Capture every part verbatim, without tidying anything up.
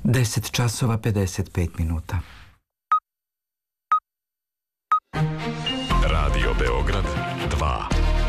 deset časova pedeset pet minuta. Radio Beograd dva.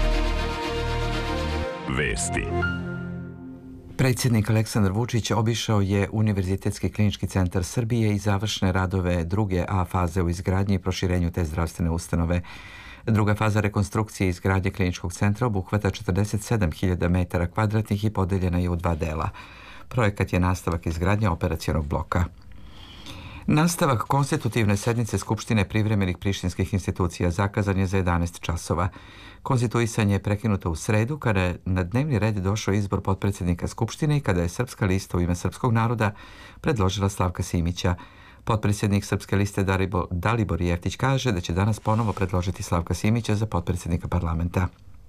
Vesti. Predsjednik Aleksandar Vučić obišao je Univerzitetski klinički centar Srbije i završne radove druge A faze u izgradnji i proširenju te zdravstvene ustanove. Druga faza rekonstrukcije i izgradnje kliničkog centra obuhvata četrdeset sedam hiljada metara kvadratnih i podeljena je u dva dela. Projekat je nastavak izgradnje operacionog bloka. Nastavak konstitutivne sednice Skupštine privremenih prištinskih institucija zakazan je za jedanaest časova. Konstituisanje je prekinuto u sredu kada je na dnevni red došao izbor potpredsjednika Skupštine i kada je Srpska lista u ime srpskog naroda predložila Slavka Simića. Potpredsjednik Srpske liste Dalibor, Dalibor Jeftić kaže da će danas ponovo predložiti Slavka Simića za potpredsjednika parlamenta.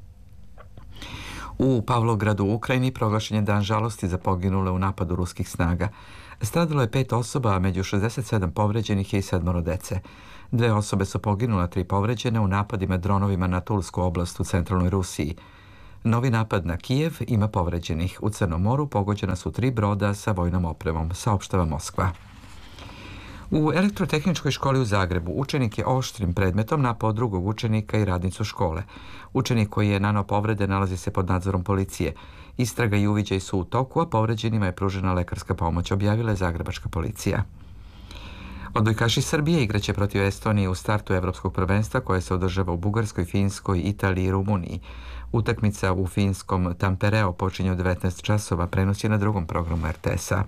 U Pavlogradu u Ukrajini proglašen je dan žalosti za poginule u napadu ruskih snaga. Stradalo je pet osoba, a među šezdeset sedam povređenih je i sedmoro dece. Dve osobe su poginule, tri povređene u napadima dronovima na Tulsku oblast u centralnoj Rusiji. Novi napad na Kijev ima povređenih. U Crnom moru pogođena su tri broda sa vojnom opremom, saopštava Moskva. U Elektrotehničkoj školi u Zagrebu učenik je oštrim predmetom napao drugog učenika i radnicu škole. Učenik koji je naneo povrede nalazi se pod nadzorom policije. Istraga i uviđaj su u toku, a povređenima je pružena lekarska pomoć, objavila je zagrebačka policija. Odbojkaši Srbije igraće protiv Estonije u startu evropskog prvenstva koje se održava u Bugarskoj, Finskoj, Italiji i Rumuniji. Utakmica u finskom Tampereo počinje u devetnaest časova, prenos je na drugom programu er te es-a.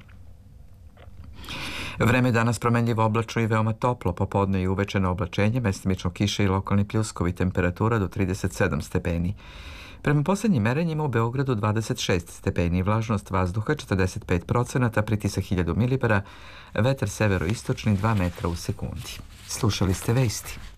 Vreme danas promenljivo oblačno i veoma toplo, popodne i uveče na oblačenje, mestimično kiše i lokalni pljuskovi, temperatura do trideset sedam stepeni. Prema posljednjim merenjima u Beogradu dvadeset šest stepeni, vlažnost vazduha četrdeset pet procenata, pritisak hiljadu milibara, vetar severoistočni dva metra u sekundi. Slušali ste vesti.